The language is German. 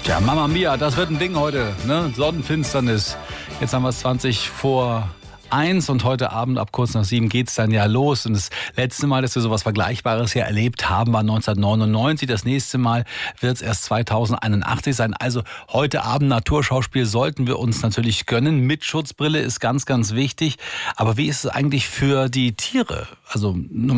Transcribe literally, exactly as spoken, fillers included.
Tja, Mama Mia, das wird ein Ding heute, ne? Sonnenfinsternis. Jetzt haben wir es zwanzig vor eins und heute Abend ab kurz nach sieben geht's dann ja los. Und das letzte Mal, dass wir sowas Vergleichbares hier erlebt haben, war neunzehnhundertneunundneunzig. Das nächste Mal wird es erst zweitausendeinundachtzig sein. Also heute Abend Naturschauspiel sollten wir uns natürlich gönnen. Mit Schutzbrille ist ganz, ganz wichtig. Aber wie ist es eigentlich für die Tiere? Also